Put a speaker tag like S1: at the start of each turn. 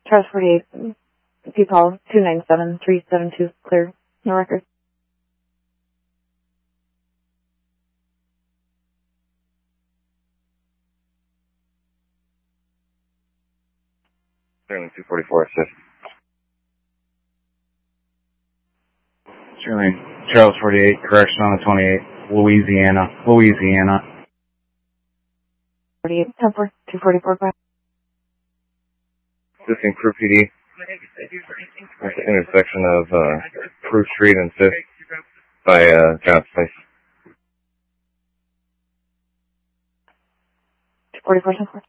S1: Charles 48, P-Paul 297-372, clear. No record.
S2: Sterling 244, assist.
S3: Sterling, Charles 48, correction on the 28, Louisiana.
S1: 48, 10-4, 244, 5.
S2: Assisting Crew PD. At the intersection of Proof Street and 5th by John's Place.
S1: 44, 10-4.